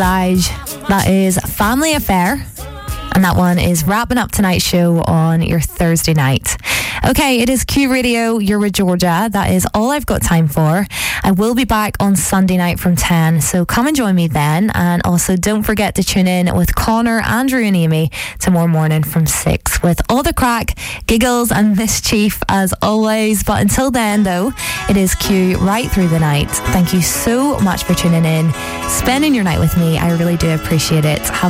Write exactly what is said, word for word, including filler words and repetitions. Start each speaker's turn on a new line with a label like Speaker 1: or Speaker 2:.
Speaker 1: That is Family Affair. And that one is wrapping up tonight's show on your Thursday night. Okay, it is Q Radio, you're with Georgia. That is all I've got time for. I will be back on Sunday night from ten, so come and join me then. And also don't forget to tune in with Connor, Andrew and Amy tomorrow morning from six with all the crack, giggles and mischief as always. But until then though, it is Q right through the night. Thank you so much for tuning in, spending your night with me. I really do appreciate it. Have